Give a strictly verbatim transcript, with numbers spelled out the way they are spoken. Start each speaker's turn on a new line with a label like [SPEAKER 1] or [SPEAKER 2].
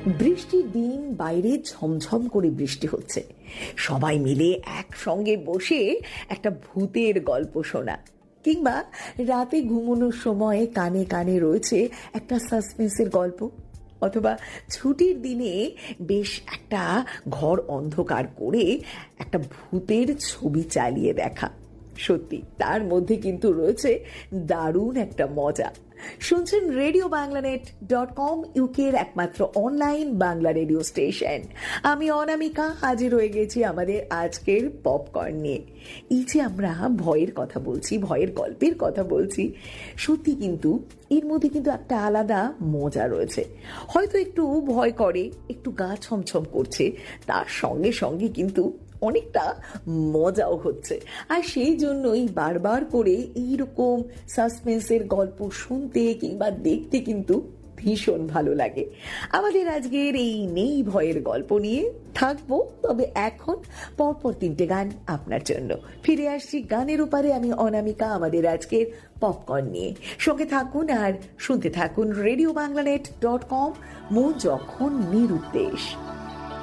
[SPEAKER 1] বৃষ্টির দিন, বাইরে ঝমঝম করে বৃষ্টি হচ্ছে, সবাই মিলে একসঙ্গে বসে একটা ভূতের গল্প শোনা, কিংবা রাতে ঘুমানোর সময় কানে কানে রয়েছে একটা সাসপেন্সের গল্প, অথবা ছুটির দিনে বেশ একটা ঘর অন্ধকার করে একটা ভূতের ছবি চালিয়ে দেখা। সত্যি তার মধ্যে কিন্তু রয়েছে দারুণ একটা মজা। শুনছেন রেডিও বাংলানেট ডট কম, ইউকের একমাত্র অনলাইন বাংলা রেডিও স্টেশন। আমি অনামিকা হাজির হয়ে গেছি আমাদের আজকের পপকর্ন নিয়ে। এই যে আমরা ভয়ের কথা বলছি, ভয়ের গল্পের কথা বলছি, সত্যি কিন্তু এর মধ্যে কিন্তু একটা আলাদা মজা রয়েছে। হয়তো একটু ভয় করে, একটু গা ছমছম করছে, তার সঙ্গে সঙ্গে কিন্তু অনেকটা মজাও হচ্ছে। আর সেই জন্যই বারবার করে এইরকম সাসপেন্সের গল্প শুনতে কিংবা দেখতে কিন্তু ভীষণ ভালো লাগে। আমাদের আজকের এই নেই ভয়ের গল্প নিয়ে থাকবো, তবে এখন পরপর তিনটে গান আপনার জন্য। ফিরে আসছি গানের ওপারে, আমি অনামিকা আমাদের আজকের পপকর্ন নিয়ে। সঙ্গে থাকুন আর শুনতে থাকুন রেডিও বাংলানেট ডট কম, মন যখন নিরুদ্দেশ।